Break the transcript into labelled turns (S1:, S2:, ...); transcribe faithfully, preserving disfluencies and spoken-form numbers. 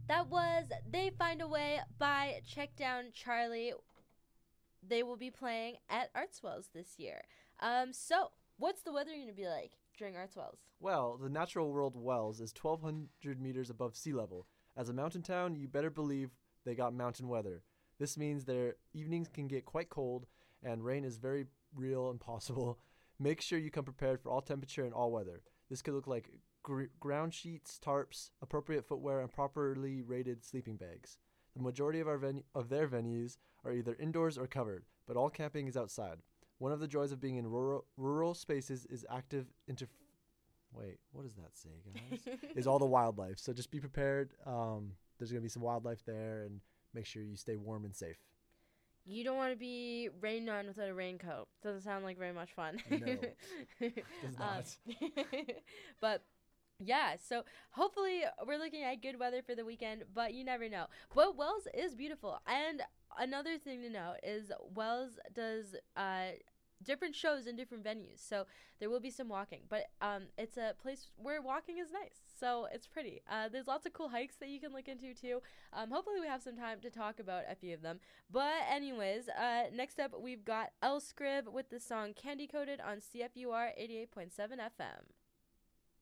S1: That was They Find a Way by Check Down Charlie. They will be playing at Artswells this year. Um, so, what's the weather going to be like during Artswells?
S2: Well, the Natural World Wells is twelve hundred meters above sea level. As a mountain town, you better believe they got mountain weather. This means their evenings can get quite cold, and rain is very real and possible. Make sure you come prepared for all temperature and all weather. This could look like gr- ground sheets, tarps, appropriate footwear, and properly rated sleeping bags. The majority of our venu- of their venues are either indoors or covered, but all camping is outside. One of the joys of being in rural rural spaces is active inter. Wait, what does that say, guys? Is all the wildlife. So just be prepared. Um, there's gonna be some wildlife there, and make sure you stay warm and safe.
S1: You don't want to be rained on without a raincoat. Doesn't sound like very much fun.
S2: No, does not.
S1: Um, but yeah, so hopefully we're looking at good weather for the weekend, but you never know. But Wells is beautiful. And another thing to note is Wells does uh, different shows in different venues. So there will be some walking, but um, it's a place where walking is nice. So it's pretty. Uh, there's lots of cool hikes that you can look into too. Um, hopefully we have some time to talk about a few of them. But anyways, uh, next up we've got Elscrib with the song Candy Coated on C F U R eighty-eight point seven F M.